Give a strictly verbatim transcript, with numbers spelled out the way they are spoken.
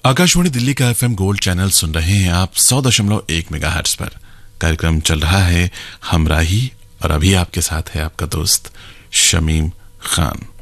आकाशवाणी दिल्ली का FM gold channel सुन रहे हैं आप सौ दशमलव एक मेगाहर्ट्ज पर। कार्यक्रम चल रहा है हमराही और अभी आपके साथ है आपका दोस्त शमीम खान।